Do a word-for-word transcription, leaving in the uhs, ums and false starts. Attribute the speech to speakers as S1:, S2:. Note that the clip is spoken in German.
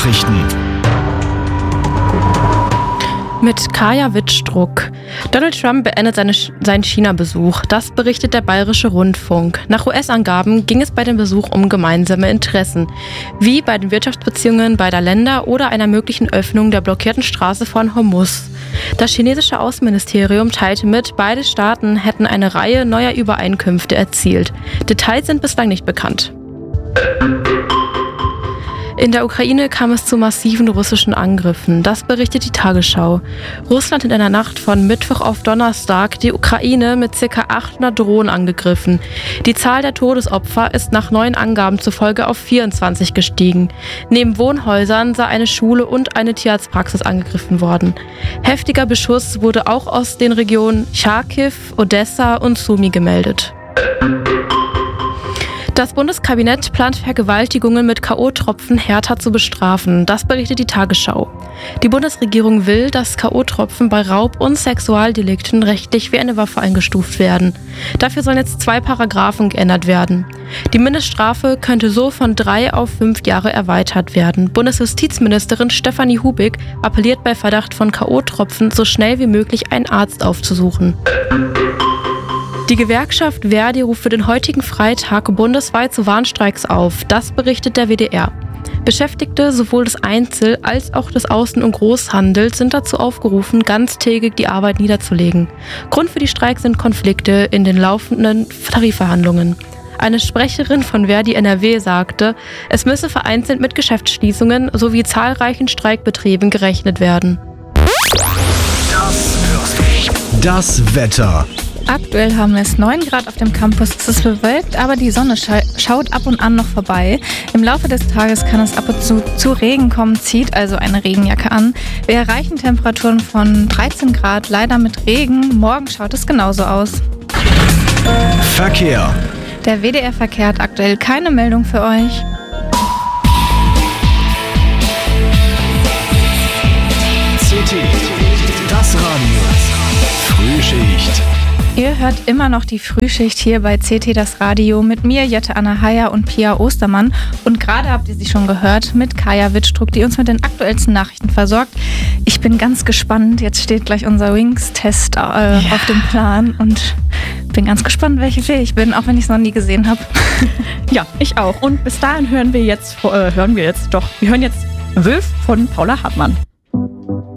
S1: Nachrichten.
S2: Mit Kaja Wittstruck. Donald Trump beendet seine, seinen China-Besuch. Das berichtet der Bayerische Rundfunk. Nach U S-Angaben ging es bei dem Besuch um gemeinsame Interessen, wie bei den Wirtschaftsbeziehungen beider Länder oder einer möglichen Öffnung der blockierten Straße von Hormuz. Das chinesische Außenministerium teilte mit, beide Staaten hätten eine Reihe neuer Übereinkünfte erzielt. Details sind bislang nicht bekannt. In der Ukraine kam es zu massiven russischen Angriffen. Das berichtet die Tagesschau. Russland hat in der Nacht von Mittwoch auf Donnerstag die Ukraine mit ca. achthundert Drohnen angegriffen. Die Zahl der Todesopfer ist nach neuen Angaben zufolge auf vierundzwanzig gestiegen. Neben Wohnhäusern sei eine Schule und eine Tierarztpraxis angegriffen worden. Heftiger Beschuss wurde auch aus den Regionen Charkiw, Odessa und Sumy gemeldet. Das Bundeskabinett plant Vergewaltigungen mit K O-Tropfen härter zu bestrafen. Das berichtet die Tagesschau. Die Bundesregierung will, dass K O-Tropfen bei Raub- und Sexualdelikten rechtlich wie eine Waffe eingestuft werden. Dafür sollen jetzt zwei Paragraphen geändert werden. Die Mindeststrafe könnte so von drei auf fünf Jahre erweitert werden. Bundesjustizministerin Stefanie Hubig appelliert bei Verdacht von K O-Tropfen, so schnell wie möglich einen Arzt aufzusuchen. Die Gewerkschaft Verdi ruft für den heutigen Freitag bundesweit zu Warnstreiks auf. Das berichtet der W D R. Beschäftigte sowohl des Einzel- als auch des Außen- und Großhandels sind dazu aufgerufen, ganztägig die Arbeit niederzulegen. Grund für die Streiks sind Konflikte in den laufenden Tarifverhandlungen. Eine Sprecherin von Verdi N R W sagte, es müsse vereinzelt mit Geschäftsschließungen sowie zahlreichen Streikbetrieben gerechnet werden.
S1: Das hörst du. Das Wetter.
S3: Aktuell haben es neun Grad auf dem Campus. Es ist bewölkt, aber die Sonne scha- schaut ab und an noch vorbei. Im Laufe des Tages kann es ab und zu zu Regen kommen, zieht also eine Regenjacke an. Wir erreichen Temperaturen von dreizehn Grad, leider mit Regen. Morgen schaut es genauso aus.
S1: Verkehr.
S3: Der W D R-Verkehr hat aktuell keine Meldung für euch.
S1: C T. Das Radio. Frühschicht.
S3: Ihr hört immer noch die Frühschicht hier bei C T das Radio mit mir, Jette Anna Heyer und Pia Ostermann. Und gerade habt ihr sie schon gehört mit Kaja Wittstruck, die uns mit den aktuellsten Nachrichten versorgt. Ich bin ganz gespannt. Jetzt steht gleich unser Wings-Test äh, ja. auf dem Plan und bin ganz gespannt, welche Fee ich bin, auch wenn ich es noch nie gesehen habe.
S4: Ja, ich auch. Und bis dahin hören wir jetzt, äh, hören wir jetzt doch, wir hören jetzt Wölf von Paula Hartmann.